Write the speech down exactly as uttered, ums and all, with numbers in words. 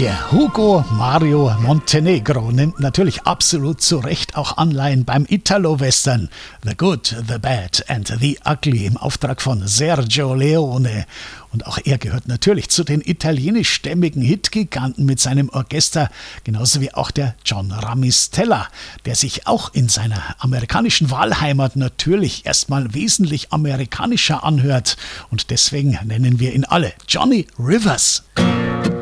Der Hugo Mario Montenegro nimmt natürlich absolut zu Recht auch Anleihen beim Italo-Western The Good, The Bad and The Ugly im Auftrag von Sergio Leone. Und auch er gehört natürlich zu den italienischstämmigen Hitgiganten mit seinem Orchester, genauso wie auch der John Ramistella, der sich auch in seiner amerikanischen Wahlheimat natürlich erstmal wesentlich amerikanischer anhört. Und deswegen nennen wir ihn alle Johnny Rivers.